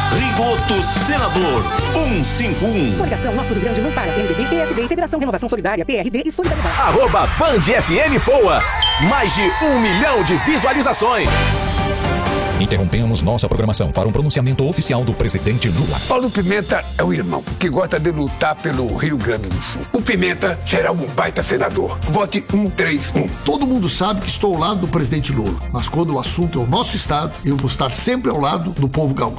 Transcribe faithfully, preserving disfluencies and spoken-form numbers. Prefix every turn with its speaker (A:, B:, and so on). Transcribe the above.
A: Rigoto Senador cento e cinquenta e um.
B: Coligação Nosso Rio Grande não para. M D B, P S D, Federação Renovação Solidária, P R D e Solidariedade.
A: Arroba Band F M Poa. Mais de um milhão de visualizações.
C: Interrompemos nossa programação para um pronunciamento oficial do presidente Lula.
D: Paulo Pimenta é um irmão que gosta de lutar pelo Rio Grande do Sul. O Pimenta será um baita senador. Vote um três um.
E: Todo mundo sabe que estou ao lado do presidente Lula, mas quando o assunto é o nosso estado, eu vou estar sempre ao lado do povo gaúcho.